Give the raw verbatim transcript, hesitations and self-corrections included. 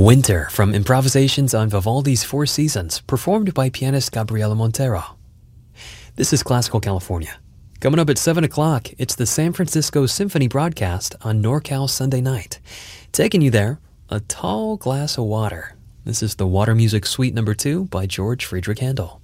Winter from Improvisations on Vivaldi's Four Seasons, performed by pianist Gabriela Montero. This is Classical California. Coming up at seven o'clock, it's the San Francisco Symphony broadcast on NorCal Sunday night. Taking you there, a tall glass of water. This is the Water Music Suite number two by George Friedrich Handel.